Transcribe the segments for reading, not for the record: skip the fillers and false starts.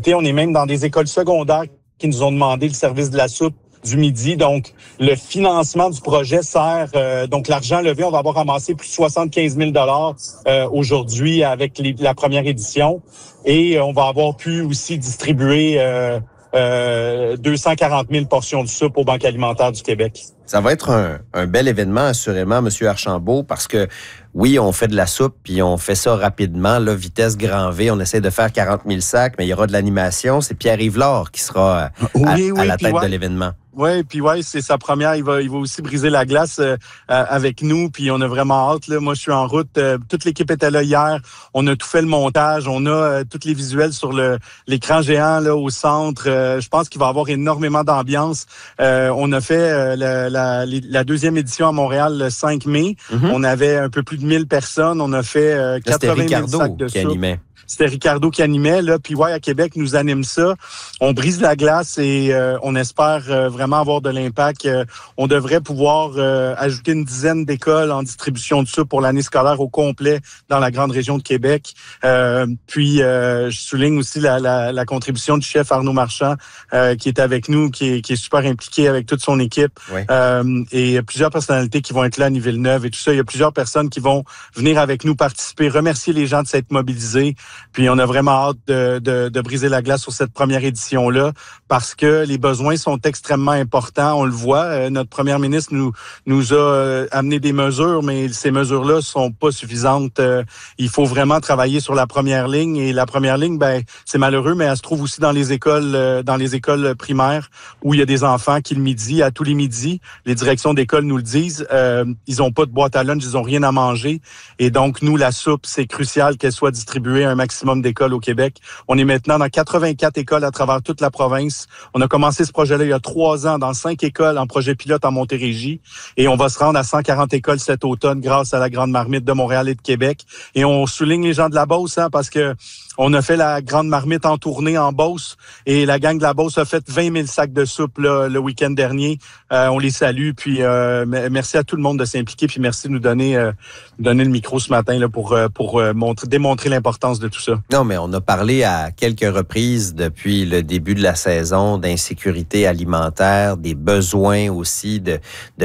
disponibilité. On est même dans des écoles secondaires qui nous ont demandé le service de la soupe du midi. Donc, le financement du projet sert, donc l'argent levé, on va avoir ramassé plus de 75 000 aujourd'hui avec la première édition. Et on va avoir pu aussi distribuer 240 000 portions de soupe aux banques alimentaires du Québec. Ça va être un bel événement, assurément, M. Archambault, parce que, oui, on fait de la soupe, puis on fait ça rapidement, là, vitesse grand V. On essaie de faire 40 000 sacs, mais il y aura de l'animation. C'est Pierre-Yves Lard qui sera à la tête de l'événement. Oui, puis c'est sa première. Il va aussi briser la glace avec nous, puis on a vraiment hâte. Là. Moi, je suis en route. Toute l'équipe était là hier. On a tout fait le montage. On a tous les visuels sur l'écran géant là au centre. Je pense qu'il va y avoir énormément d'ambiance. On a fait la deuxième édition à Montréal le 5 mai. Mm-hmm. On avait un peu plus de 1000 personnes. On a fait 80 000 sacs de soupe. Animait. C'était Ricardo qui animait, là. Puis à Québec, nous anime ça. On brise la glace et on espère vraiment avoir de l'impact. On devrait pouvoir ajouter une dizaine d'écoles en distribution de soupe pour l'année scolaire au complet dans la grande région de Québec. Puis je souligne aussi la contribution du chef Arnaud Marchand qui est avec nous, qui est super impliqué avec toute son équipe. Oui. Et plusieurs personnalités qui vont être là à Villeneuve et tout ça. Il y a plusieurs personnes qui vont venir avec nous participer, remercier les gens de s'être mobilisés. Puis on a vraiment hâte de briser la glace sur cette première édition-là parce que les besoins sont extrêmement importants. On le voit. Notre première ministre nous a amené des mesures, mais ces mesures-là sont pas suffisantes. Il faut vraiment travailler sur la première ligne. Et la première ligne, c'est malheureux, mais elle se trouve aussi dans les écoles primaires où il y a des enfants qui le midi, à tous les midis, les directions d'école nous le disent, ils ont pas de boîte à lunch, ils ont rien à manger. Et donc, nous, la soupe, c'est crucial qu'elle soit distribuée à un maximum d'écoles au Québec. On est maintenant dans 84 écoles à travers toute la province. On a commencé ce projet-là il y a 3 ans dans 5 écoles en projet pilote en Montérégie. Et on va se rendre à 140 écoles cet automne grâce à la Grande Marmite de Montréal et de Québec. Et on souligne les gens de la Beauce, parce que on a fait la Grande Marmite en tournée en Beauce et la gang de la Beauce a fait 20 000 sacs de soupe là, le week-end dernier. On les salue. Puis merci à tout le monde de s'impliquer. Puis merci de nous donner le micro ce matin là, pour démontrer l'importance de tout ça. Non, mais on a parlé à quelques reprises depuis le début de la saison d'insécurité alimentaire, des besoins aussi de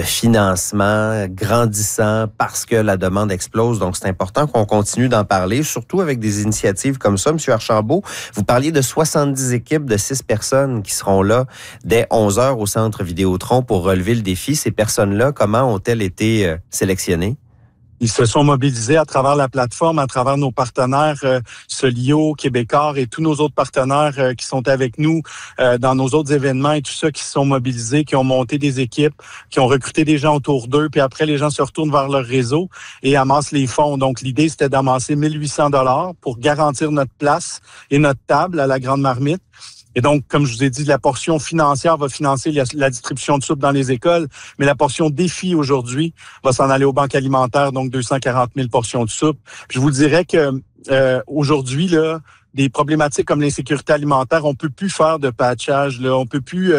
financement grandissant parce que la demande explose. Donc, c'est important qu'on continue d'en parler, surtout avec des initiatives comme ça. M. Archambault, vous parliez de 70 équipes de 6 personnes qui seront là dès 11h au Centre Vidéotron pour relever le défi. Ces personnes-là, comment ont-elles été sélectionnées? Ils se sont mobilisés à travers la plateforme, à travers nos partenaires Solio, Québécois et tous nos autres partenaires qui sont avec nous dans nos autres événements et tout ça, qui se sont mobilisés, qui ont monté des équipes, qui ont recruté des gens autour d'eux, puis après les gens se retournent vers leur réseau et amassent les fonds. Donc l'idée, c'était d'amasser 1 800 $ pour garantir notre place et notre table à la Grande Marmite. Et donc, comme je vous ai dit, la portion financière va financer la distribution de soupe dans les écoles, mais la portion défi aujourd'hui va s'en aller aux banques alimentaires, donc 240 000 portions de soupe. Puis je vous dirais que aujourd'hui, là, des problématiques comme l'insécurité alimentaire, on peut plus faire de patchage, là, on peut plus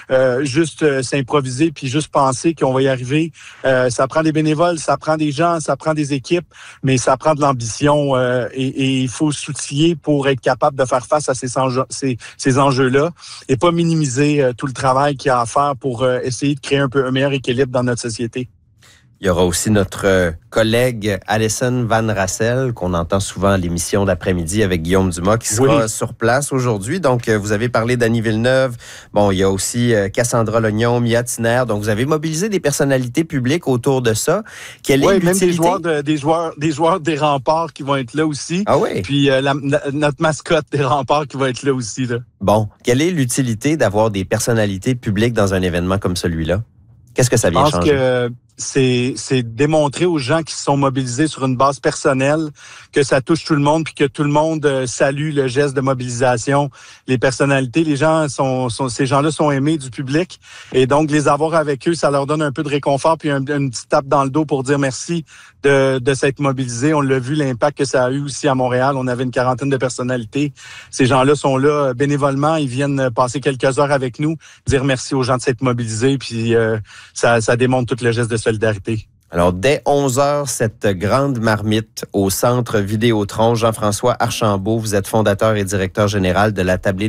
juste s'improviser puis juste penser qu'on va y arriver. Ça prend des bénévoles, ça prend des gens, ça prend des équipes, mais ça prend de l'ambition et il faut s'outiller pour être capable de faire face à ces enjeux-là et pas minimiser tout le travail qu'il y a à faire pour essayer de créer un meilleur équilibre dans notre société. Il y aura aussi notre collègue Alison Van Rassel, qu'on entend souvent à l'émission d'après-midi avec Guillaume Dumas, qui sera sur place aujourd'hui. Donc, vous avez parlé d'Annie Villeneuve. Bon, il y a aussi Cassandra Lognon, Mia Tiner. Donc, vous avez mobilisé des personnalités publiques autour de ça. Quelle est l'utilité? Même des joueurs des Remparts qui vont être là aussi. Ah oui? Puis notre mascotte des Remparts qui va être là aussi. Là. Bon, quelle est l'utilité d'avoir des personnalités publiques dans un événement comme celui-là? Qu'est-ce que ça vient changer? Je pense que c'est démontrer aux gens qui se sont mobilisés sur une base personnelle que ça touche tout le monde puis que tout le monde salue le geste de mobilisation. Les personnalités, ces gens-là sont aimés du public et donc les avoir avec eux, ça leur donne un peu de réconfort puis une petite tape dans le dos pour dire merci de s'être mobilisés. On l'a vu, l'impact que ça a eu aussi à Montréal. On avait une 40aine de personnalités. Ces gens-là sont là bénévolement. Ils viennent passer quelques heures avec nous, dire merci aux gens de s'être mobilisés puis ça démontre tout le geste de solidarité. Alors, dès 11h, cette grande marmite au Centre Vidéotron. Jean-François Archambault, vous êtes fondateur et directeur général de la Tablée